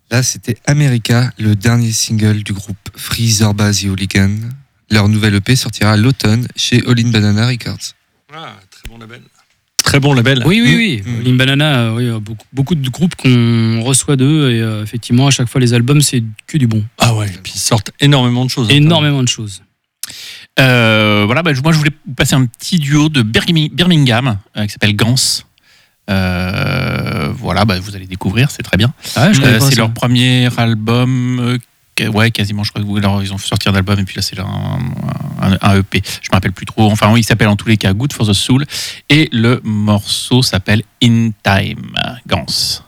Là, c'était America, le dernier single du groupe Freezer Base Hooligan. Leur nouvelle EP sortira à l'automne chez All In Banana Records. Ah, très bon label. Très bon label. Oui. All In Banana, beaucoup de groupes qu'on reçoit d'eux et effectivement, à chaque fois, les albums, c'est que du bon. Ah ouais, et puis ils sortent énormément de choses. Énormément de choses. Voilà, moi je voulais vous passer un petit duo de Birmingham qui s'appelle Gans. Voilà, vous allez découvrir, c'est très bien. Ah, c'est leur premier album, quasiment. Je crois que ils ont fait sortir d'album et puis là c'est un EP. Je me rappelle plus trop. Enfin, il s'appelle en tous les cas Good for the Soul et le morceau s'appelle In Time. Gans.